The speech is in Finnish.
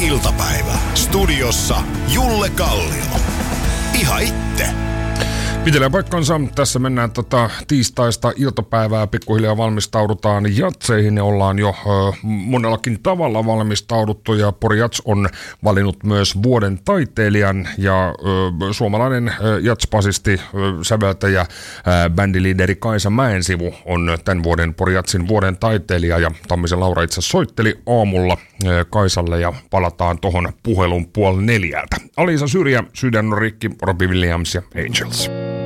iltapäivä. Studiossa Julle Kallio. Ihan itse. Pitelee paikkansa. Tässä mennään tiistaista iltapäivää. Pikkuhiljaa valmistaudutaan jatseihin ja ollaan jo monellakin tavalla valmistauduttu. Ja Pori Jats on valinnut myös vuoden taiteilijan ja suomalainen jatspasisti, säveltäjä, bändiliideri Kaisa Mäensivu on tämän vuoden Pori Jatsin vuoden taiteilija. Ja Tammisen Laura itse soitteli aamulla Kaisalle ja palataan tohon puhelun 3:30. Alisa Syrjä, Sydän on rikki, Robbie Williams ja Angels.